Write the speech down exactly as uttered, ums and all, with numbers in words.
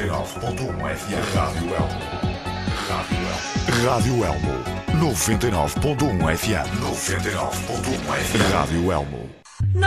e nove ponto um F M. Rádio Elmo. Rádio Elmo. noventa e nove ponto um F M. noventa e nove ponto um F M. Rádio Elmo.